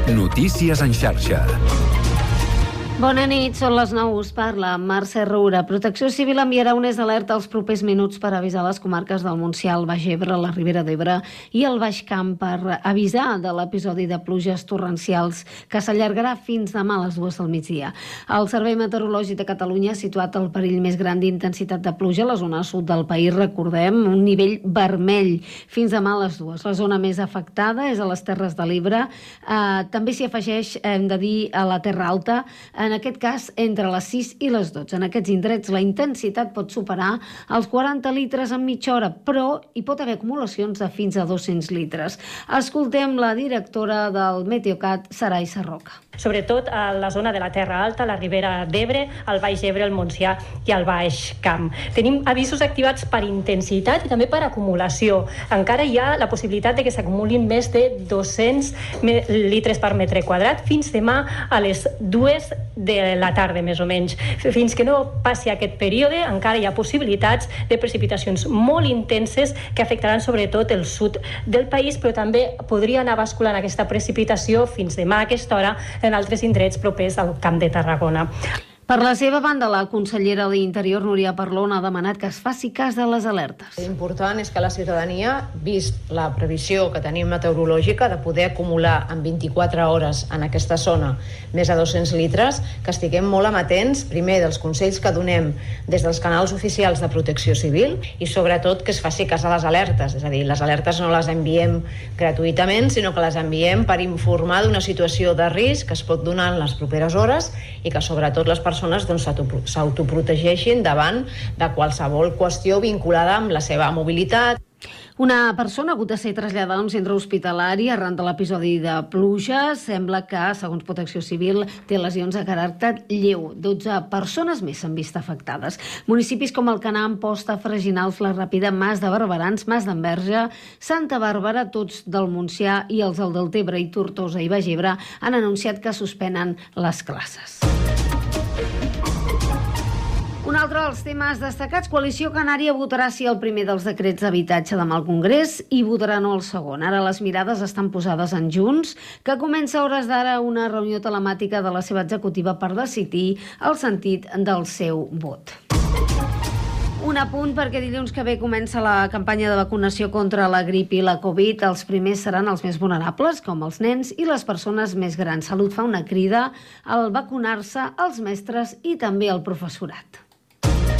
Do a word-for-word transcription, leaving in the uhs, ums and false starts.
Notícies en xarxa. Bona nit, són les nou, us parla Mercè Roura. Protecció Civil enviarà unes alerta els propers minuts per avisar les comarques del Montsià, el Baix Ebre, la Ribera d'Ebre i el Baix Camp per avisar de l'episodi de pluges torrencials que s'allargarà fins demà a les dues del migdia. El Servei Meteorològic de Catalunya ha situat el perill més gran d'intensitat de pluja a la zona sud del país, recordem, un nivell vermell fins demà a les dues. La zona més afectada és a les Terres de l'Ebre. Eh, també s'hi afegeix, hem de dir, a la Terra Alta, en aquest cas, entre les sis i les dotze. En aquests indrets la intensitat pot superar els quaranta litres en mitja hora, però hi pot haver acumulacions de fins a dos-cents litres. Escoltem la directora del Meteocat, Sarai Sarroca. Sobretot a la zona de la Terra Alta, la Ribera d'Ebre, el Baix Ebre, el Montsià i el Baix Camp. Tenim avisos activats per intensitat i també per acumulació. Encara hi ha la possibilitat de que s'acumulin més de dos-cents litres per metre quadrat fins demà a les dues de la tarda, més o menys. Fins que no passi aquest període, encara hi ha possibilitats de precipitacions molt intenses que afectaran sobretot el sud del país, però també podria anar basculant aquesta precipitació fins demà a aquesta hora en altres indrets propers al Camp de Tarragona. Per la seva banda, la consellera d'Interior, Núria Parlon, ha demanat que es faci cas de les alertes. L'important és que la ciutadania, vist la previsió que tenim meteorològica de poder acumular en vint-i-quatre hores en aquesta zona més de dos-cents litres, que estiguem molt amatents, primer, dels consells que donem des dels canals oficials de Protecció Civil i, sobretot, que es faci cas a les alertes. És a dir, les alertes no les enviem gratuïtament, sinó que les enviem per informar d'una situació de risc que es pot donar en les properes hores i que, sobretot, les persones persones doncs, s'autoprotegeixin davant de qualsevol qüestió vinculada amb la seva mobilitat. Una persona ha hagut de ser traslladada a un centre hospitalari arran de l'episodi de pluja. Sembla que, segons Protecció Civil, té lesions de caràcter lleu. dotze persones més s'han vist afectades. Municipis com Alcanar, Amposta, Freginals, La Ràpida, Mas de Barberans, Mas d'Enverge, Santa Bàrbara, tots del Montsià i els del Deltebre i Tortosa i Baix Ebre han anunciat que suspenen les classes. Un altre dels temes destacats, Coalició Canària votarà sí al primer dels decrets d'habitatge demà al Congrés i votarà no al segon. Ara les mirades estan posades en Junts, que comença a hores d'ara una reunió telemàtica de la seva executiva per decidir el sentit del seu vot. Un apunt perquè dilluns que ve comença la campanya de vacunació contra la grip i la Covid. Els primers seran els més vulnerables, com els nens i les persones més grans. Salut fa una crida al vacunar-se als mestres i també al professorat.